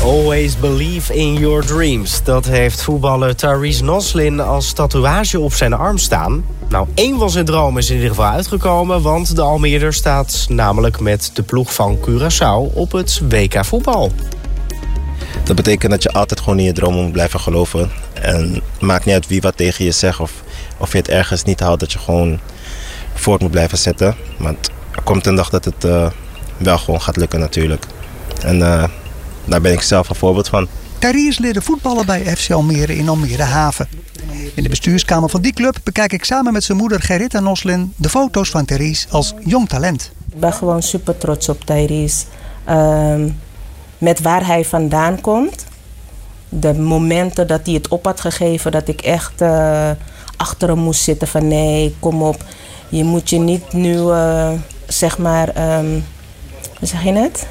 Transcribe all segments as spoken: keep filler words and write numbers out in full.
Always believe in your dreams. Dat heeft voetballer Tyrese Noslin als tatoeage op zijn arm staan. Nou, één van zijn dromen is in ieder geval uitgekomen, want de Almeerder staat namelijk met de ploeg van Curaçao op het W K voetbal. Dat betekent dat je altijd gewoon in je dromen moet blijven geloven. En het maakt niet uit wie wat tegen je zegt of, of je het ergens niet haalt, dat je gewoon voort moet blijven zetten. Want er komt een dag dat het uh, wel gewoon gaat lukken natuurlijk. En uh, daar ben ik zelf een voorbeeld van. Tyrese leerde voetballen bij F C Almere in Almere Haven. In de bestuurskamer van die club bekijk ik samen met zijn moeder Gerritta Noslin de foto's van Tyrese als jong talent. Ik ben gewoon super trots op Tyrese. Uh, met waar hij vandaan komt. De momenten dat hij het op had gegeven, dat ik echt uh, achter hem moest zitten van nee, kom op. Je moet je niet nu, uh, zeg maar, um, hoe zeg je het?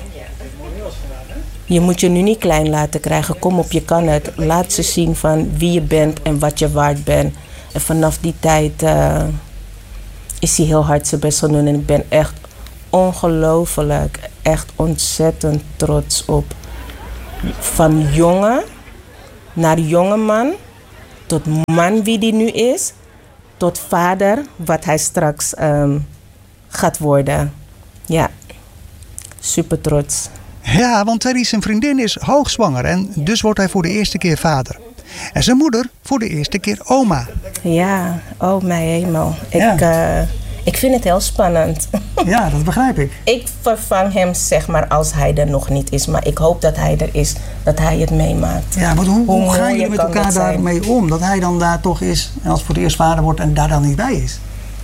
Je moet je nu niet klein laten krijgen. Kom op, je kan het. Laat ze zien van wie je bent en wat je waard bent. En vanaf die tijd uh, is hij heel hard zijn best gaan doen. En ik ben echt ongelooflijk, echt ontzettend trots op. Van jongen naar jongeman, tot man wie die nu is, tot vader wat hij straks um, gaat worden. Ja, super trots. Ja, want Tyrese zijn vriendin is hoogzwanger en dus wordt hij voor de eerste keer vader. En zijn moeder voor de eerste keer oma. Ja, oh mijn hemel. Ik, ja. uh, ik vind het heel spannend. Ja, dat begrijp ik. Ik vervang hem zeg maar als hij er nog niet is. Maar ik hoop dat hij er is, dat hij het meemaakt. Ja, maar hoe, hoe, hoe gaan jullie met elkaar zijn? daarmee om? Dat hij dan daar toch is en als voor het eerst vader wordt en daar dan niet bij is?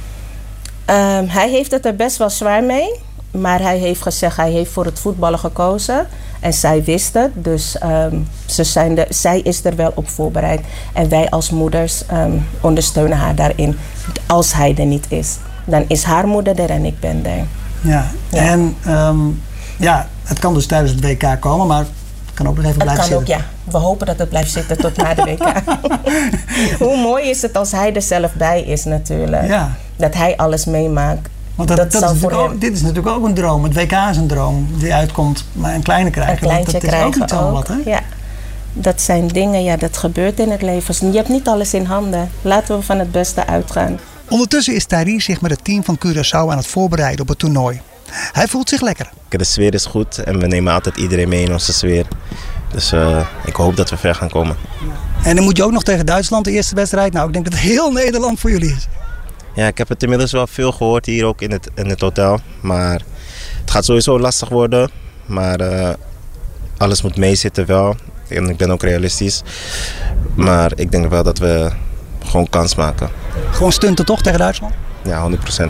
Um, hij heeft het er best wel zwaar mee. Maar hij heeft gezegd, hij heeft voor het voetballen gekozen. En zij wist het. Dus um, ze zijn de, zij is er wel op voorbereid. En wij als moeders um, ondersteunen haar daarin. Als hij er niet is. Dan is haar moeder er en ik ben er. Ja, ja. En um, ja, het kan dus tijdens het W K komen, maar het kan ook nog even het blijven kan zitten. Ook, ja. We hopen dat het blijft zitten tot na de W K. Hoe mooi is het als hij er zelf bij is natuurlijk. Ja. Dat hij alles meemaakt. Want dat, dat, dat is ook, dit is natuurlijk ook een droom. Het W K is een droom die uitkomt, maar een kleine krijgen. Een kleintje dat krijgen is ook niet zo wat, hè? Ja. Dat zijn dingen, ja, dat gebeurt in het leven. Je hebt niet alles in handen. Laten we van het beste uitgaan. Ondertussen is Tyrese zich met het team van Curaçao aan het voorbereiden op het toernooi. Hij voelt zich lekker. De sfeer is goed en we nemen altijd iedereen mee in onze sfeer. Dus uh, ik hoop dat we ver gaan komen. En dan moet je ook nog tegen Duitsland de eerste wedstrijd. Nou, ik denk dat heel Nederland voor jullie is. Ja, ik heb het inmiddels wel veel gehoord hier ook in het, in het hotel. Maar het gaat sowieso lastig worden. Maar uh, alles moet meezitten wel. En ik ben ook realistisch. Maar ik denk wel dat we gewoon kans maken. Gewoon stunten toch tegen Duitsland? Ja, honderd procent.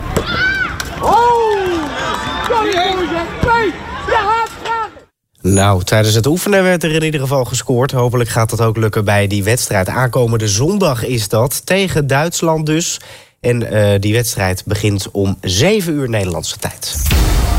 Nou, tijdens het oefenen werd er in ieder geval gescoord. Hopelijk gaat dat ook lukken bij die wedstrijd. Aankomende zondag is dat, tegen Duitsland dus. En uh, die wedstrijd begint om zeven uur Nederlandse tijd.